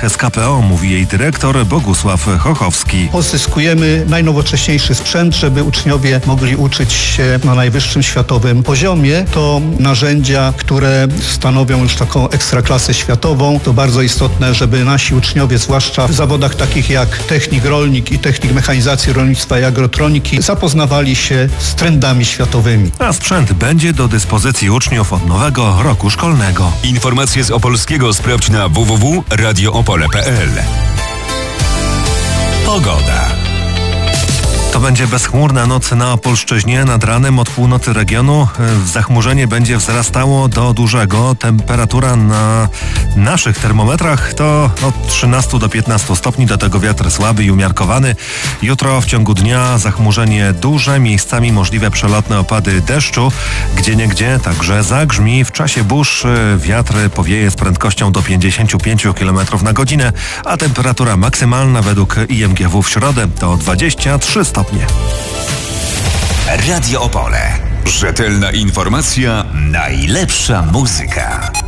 z KPO, mówi jej dyrektor Bogusław Chochowski. Pozyskujemy najnowocześniejszy sprzęt, żeby uczniowie mogli uczyć się na najwyższym światowym poziomie. To narzędzia, które stanowią już taką ekstraklasę światową. To bardzo istotne, żeby nasi uczniowie, zwłaszcza w zawodach takich jak technik rolnik i technik mechanizacji rolnictwa i agrotroniki, zapoznawali się z trendami światowymi. A sprzęt będzie do dyspozycji uczniów od nowego roku szkolnego. Informacje z Opolskiego sprawdź na www.radioopole.pl. Pogoda. To będzie bezchmurna noc na Opolszczyźnie. Nad ranem od północy regionu zachmurzenie będzie wzrastało do dużego. Temperatura na naszych termometrach to od 13 do 15 stopni. Do tego wiatr słaby i umiarkowany. Jutro w ciągu dnia zachmurzenie duże, miejscami możliwe przelotne opady deszczu. Gdzieniegdzie także zagrzmi. W czasie burz wiatr powieje z prędkością do 55 km na godzinę, a temperatura maksymalna według IMGW w środę to 23 stopnie. Radio Opole. Rzetelna informacja, najlepsza muzyka.